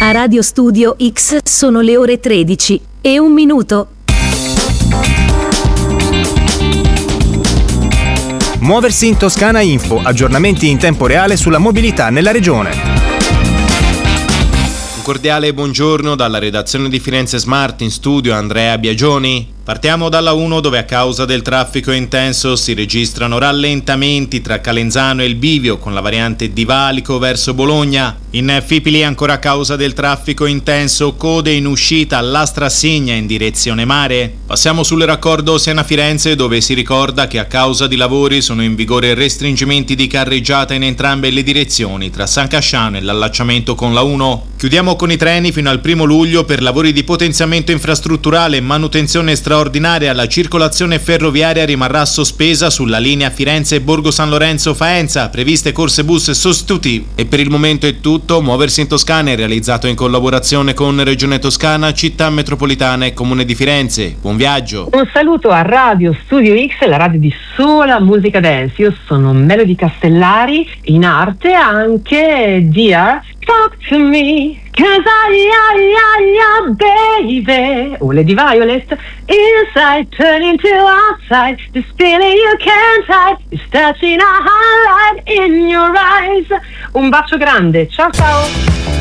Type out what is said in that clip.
A Radio Studio X sono le ore 13:01. Muoversi in Toscana Info, aggiornamenti in tempo reale sulla mobilità nella regione. Un cordiale buongiorno dalla redazione di Firenze Smart, in studio Andrea Biagioni. Partiamo dalla 1, dove a causa del traffico intenso si registrano rallentamenti tra Calenzano e il Bivio con la variante di Valico verso Bologna. In Fipili, ancora a causa del traffico intenso, code in uscita all'Astra Signa in direzione mare. Passiamo sul raccordo Siena-Firenze, dove si ricorda che a causa di lavori sono in vigore restringimenti di carreggiata in entrambe le direzioni tra San Casciano e l'allacciamento con la 1. Chiudiamo con i treni fino al 1 luglio per lavori di potenziamento infrastrutturale e manutenzione straordinaria. La circolazione ferroviaria rimarrà sospesa sulla linea Firenze-Borgo San Lorenzo-Faenza, previste corse bus sostitutivi. E per il momento è tutto. Muoversi in Toscana è realizzato in collaborazione con Regione Toscana, Città Metropolitana e Comune di Firenze. Buon viaggio. Un saluto a Radio Studio X, la radio di sola musica dance. Io sono Melody Castellari, in arte anche Dear Talk to Me, 'cause baby, oh Lady Violet, inside turning to outside, this feeling you can't hide, is touching a highlight in your eyes. Un bacio grande, ciao ciao.